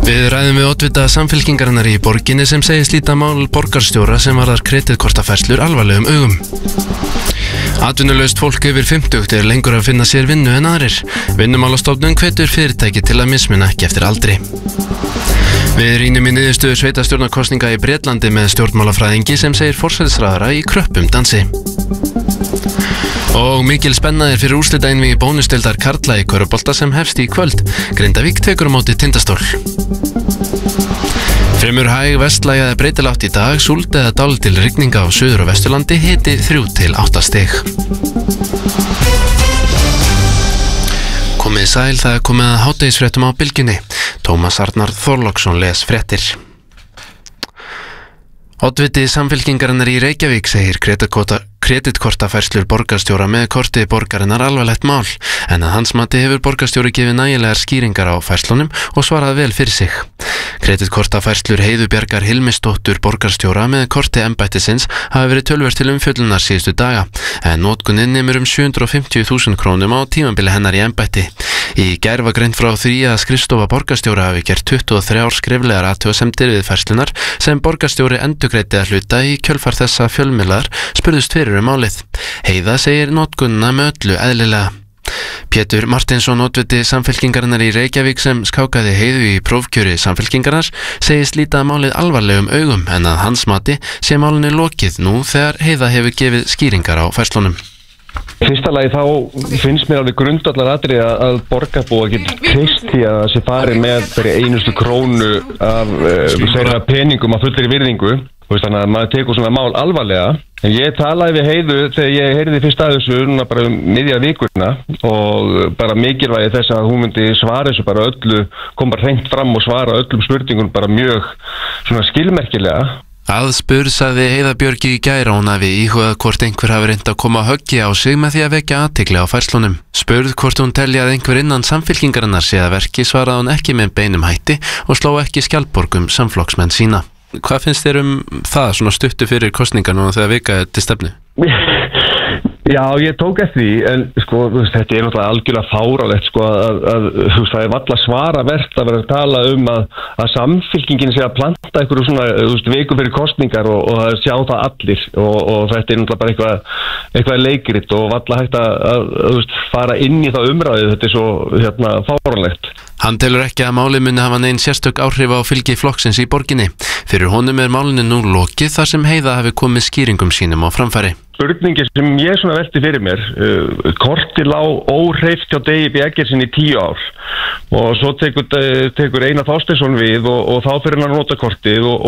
Við ræðum við oddvita Samfylkingarinnar í borginni sem segir slíta mál borgarstjóra sem varðar kreditkortafærslur alvarlegum augum. Atvinnulaust fólk yfir 50 lengur að finna sér vinnu en aðrir. Vinnumálastofnun hvetur fyrirtæki til að mismuna ekki eftir aldri. Við rýnum í niðurstöðu sveitarstjórnarkosninga í Bretlandi með stjórnmálafræðingi sem segir forsætisráðherra í kröppum dansi. Og mikil spenna fyrir úrslitaeinvígi bónusdeildar karla í körfubolta sem hefst í kvöld. Grindavík tekur á móti Tindastól. Fremur hæg vestlæg eða breytilátt í dag, súld eða dálítil rigning á Suður- og Vesturlandi, hiti 3 til 8 stig. Komið sæl, það komið að hádegisfréttum á bylgjunni. Tómas Arnar Þorláksson les fréttir. Oddviti Samfylkingarinnar í Reykjavík segir kreditkortafærslur borgarstjóra með korti borgarinnar alvarlegt mál, en að hans mati hefur borgarstjóri gefið nægilegar skýringar á færslunum og svarað vel fyrir sig. Kreditkortafærslur Heiðu Bjargar Hilmisdóttur borgarstjóra með korti embættisins hafa verið töluvert til umfjöllunar síðustu daga, en notkunin nemur 750.000 krónum á tímabili hennar í embætti. Í gær var greint frá því að skrifstofa borgarstjóra hafi gert 23 skriflegar athugasemdir við færslunar sem borgarstjóri endurgreiddi að hluta í kjölfar þessa fjölmiðlar spurðust fyrir málið. Heiða segir notkunina með öllu eðlilega. Pétur Martinsson, oddviti Samfylkingarinnar í Reykjavík sem skákaði Heiðu í prófkjöri Samfylkingarnar, segist líta málið alvarlegum augum, en að hans mati sé málinu lokið nú þegar Heiða hefur gefið skýringar á færslunum. Fyrsta lagi þá finnst mér alveg grundvallar atriði að borgarbúa getur treyst því að það sé farið með fyrir einustu krónu af þeirra peningum að fullri virðingu. Þannig að maður tekur svona mál alvarlega. En ég talaði við Heiðu þegar ég heyrði fyrst að þessu núna bara miðja vikurna og bara mikilvægi þess að hún myndi svara þessu bara öllu, kom bara hreint fram og svara öllum spurningum bara mjög svona skilmerkilega. Aðspurð sagði Heiða Björg í gær að hún hafi íhugað hvort einhver hafi reynt að koma höggi á sig með því að vekja athygli á færslunum. Spurð hvort hún telji að einhver innan Samfylkingarinnar sé að verki, svaraði hún ekki með beinum hætti og sló ekki skjaldborg skjaldborgum samflokksmenn sína. Hvað finnst þér það svona stuttu fyrir kosningar núna þegar vika til stefnu? Já, ég tók eftir því, en sko, þetta er náttúrulega algjörlega fáránlegt, sko, að það er varla svaravert að vera að tala að Samfylkingin sé að planta einhverju svona, viku fyrir kosningar og að sjá það allir og þetta er náttúrulega bara eitthvað leikrit og varla hægt að fara inn í það umræðu, þetta er svo fáránlegt. Hann telur ekki að málið muni hafa nein sérstök áhrif á fylgi flokksins í borginni. Fyrir honum er málinu nú lokið þar sem Heiða hafi komið skýringum sínum á framfæri. Spurningin sem ég svona velti fyrir mér, kortið lá óhreyft hjá Degi B. Eggertssyni í 10 ár og svo tekur Einar Þorsteinsson við og þá fyrir hann að nota kortið og